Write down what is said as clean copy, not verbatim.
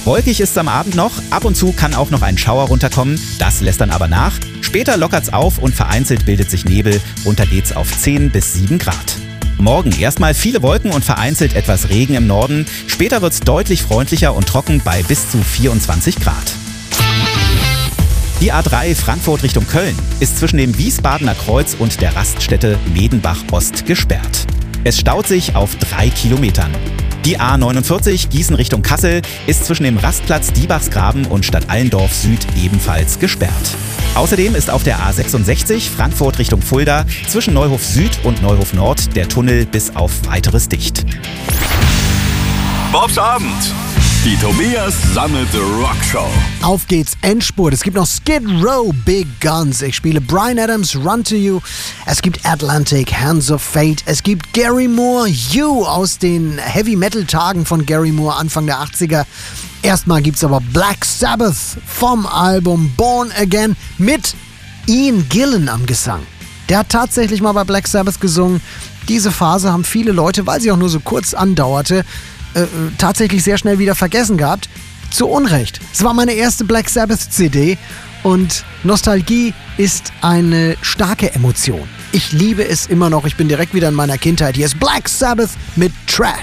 Wolkig ist es am Abend noch, ab und zu kann auch noch ein Schauer runterkommen, das lässt dann aber nach. Später lockert's auf und vereinzelt bildet sich Nebel, runter geht's auf 10 bis 7 Grad. Morgen erstmal viele Wolken und vereinzelt etwas Regen im Norden, später wird's deutlich freundlicher und trocken bei bis zu 24 Grad. Die A3 Frankfurt Richtung Köln ist zwischen dem Wiesbadener Kreuz und der Raststätte Medenbach Ost gesperrt. Es staut sich auf 3 Kilometern. Die A49 Gießen Richtung Kassel ist zwischen dem Rastplatz Diebachsgraben und Stadt Allendorf Süd ebenfalls gesperrt. Außerdem ist auf der A66 Frankfurt Richtung Fulda zwischen Neuhof Süd und Neuhof Nord der Tunnel bis auf Weiteres dicht. Bobs Abend. Die Tobias Sammelte Rockshow. Auf geht's, Endspurt. Es gibt noch Skid Row, Big Guns. Ich spiele Bryan Adams, Run to You. Es gibt Atlantic, Hands of Fate. Es gibt Gary Moore, You aus den Heavy-Metal-Tagen von Gary Moore Anfang der 80er. Erstmal gibt's aber Black Sabbath vom Album Born Again mit Ian Gillan am Gesang. Der hat tatsächlich mal bei Black Sabbath gesungen. Diese Phase haben viele Leute, weil sie auch nur so kurz andauerte, tatsächlich sehr schnell wieder vergessen gehabt. Zu Unrecht. Es war meine erste Black Sabbath CD und Nostalgie ist eine starke Emotion. Ich liebe es immer noch. Ich bin direkt wieder in meiner Kindheit. Hier ist Black Sabbath mit Trash.